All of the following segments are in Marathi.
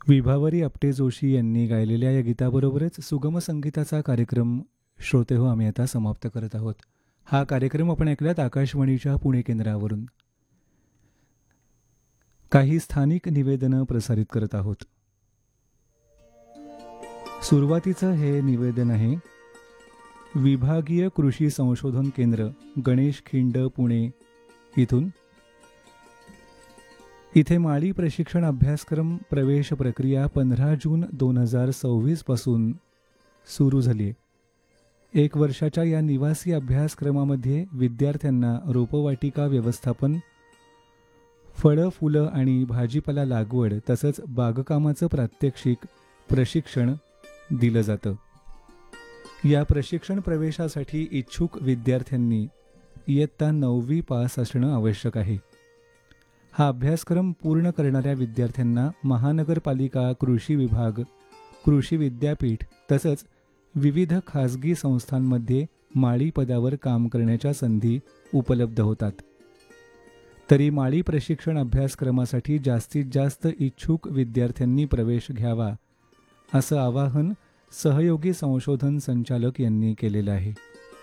विभावरी आपटे जोशी यांनी गायलेल्या या गीताबरोबरच सुगम संगीताचा कार्यक्रम श्रोते हो आम्ही आता समाप्त करत आहोत. हा कार्यक्रम आपण ऐकल्यात आकाशवाणीच्या पुणे केंद्रावरून. काही स्थानिक निवेदनं प्रसारित करत आहोत. सुरुवातीचं हे निवेदन आहे विभागीय कृषी संशोधन केंद्र गणेश खिंड पुणे इथून. इथे माळी प्रशिक्षण अभ्यासक्रम प्रवेश प्रक्रिया 15 जून 2026 पासून सुरू झाली आहे. 1 वर्षाच्या या निवासी अभ्यासक्रमामध्ये विद्यार्थ्यांना रोपवाटिका व्यवस्थापन, फळं फुलं आणि भाजीपाला लागवड तसंच बागकामाचं प्रात्यक्षिक प्रशिक्षण दिलं जातं. या प्रशिक्षण प्रवेशासाठी इच्छुक विद्यार्थ्यांनी इयत्ता 9वी पास असणं आवश्यक आहे. हा अभ्यासक्रम पूर्ण करणाऱ्या विद्यार्थ्यांना महानगरपालिका, कृषी विभाग, कृषी विद्यापीठ तसंच विविध खाजगी संस्थांमध्ये माळी पदावर काम करण्याच्या संधी उपलब्ध होतात. तरी माळी प्रशिक्षण अभ्यासक्रमासाठी जास्तीत जास्त इच्छुक विद्यार्थ्यांनी प्रवेश घ्यावा असं आवाहन सहयोगी संशोधन संचालक यांनी केलेलं आहे.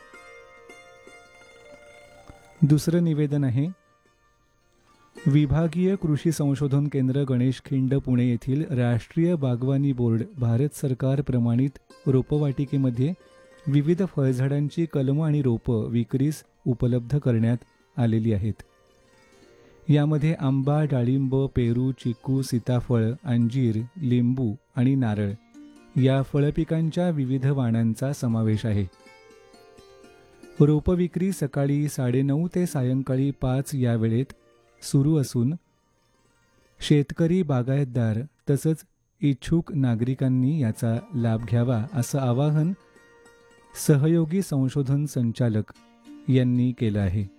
दुसरं निवेदन आहे विभागीय कृषी संशोधन केंद्र गणेश खिंड पुणे येथील राष्ट्रीय बागवानी बोर्ड भारत सरकार प्रमाणित रोपवाटिकेमध्ये विविध फळझाडांची कलमं आणि रोपं विक्रीस उपलब्ध करण्यात आलेली आहेत. यामध्ये आंबा, डाळिंब, पेरू, चिकू, सीताफळ, अंजीर, लिंबू आणि नारळ या फळपिकांच्या विविध वाणांचा समावेश आहे. रोपविक्री सकाळी 9:30 ते सायंकाळी 5 या वेळेत सुरू असून शेतकरी, बागायतदार तसंच इच्छुक नागरिकांनी याचा लाभ घ्यावा असं आवाहन सहयोगी संशोधन संचालक यांनी केलं आहे.